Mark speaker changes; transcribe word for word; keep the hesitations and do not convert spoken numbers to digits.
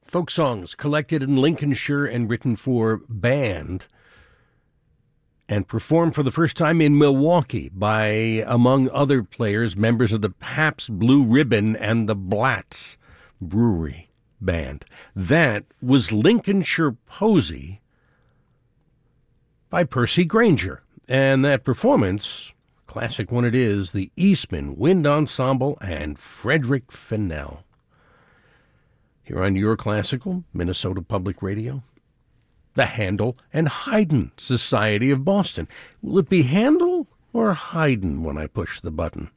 Speaker 1: Folk songs collected in Lincolnshire and written for band and performed for the first time in Milwaukee by, among other players, members of the Pabst Blue Ribbon and the Blatz Brewery Band. That was Lincolnshire Posy by Percy Grainger. And that performance, classic one it is, the Eastman Wind Ensemble and Frederick Fennell. Here on Your Classical, Minnesota Public Radio, the Handel and Haydn Society of Boston. Will it be Handel or Haydn when I push the button?